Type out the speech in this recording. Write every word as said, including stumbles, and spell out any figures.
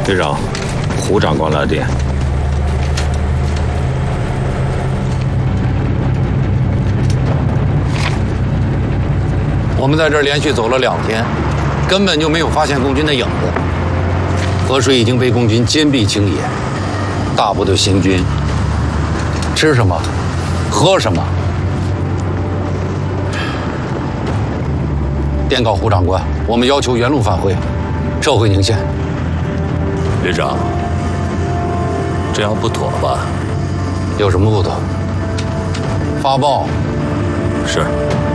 队长，胡长官来电。 我们在这儿连续走了两天，根本就没有发现共军的影子。河水已经被共军坚壁清野，大部队行军，吃什么，喝什么。电告胡长官，我们要求原路返回，撤回宁县。 旅长，这样不妥吧？ 有什么不妥？发报。 是。